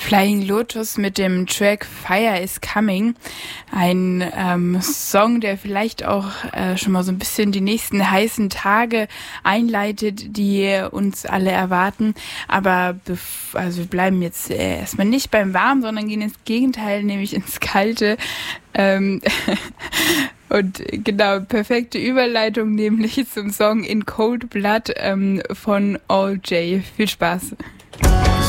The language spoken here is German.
Flying Lotus mit dem Track Fire is Coming. Ein Song, der vielleicht auch schon mal so ein bisschen die nächsten heißen Tage einleitet, die uns alle erwarten. Aber wir bleiben jetzt erstmal nicht beim Warmen, sondern gehen ins Gegenteil, nämlich ins Kalte. Und genau, perfekte Überleitung nämlich zum Song In Cold Blood von All J. Viel Spaß.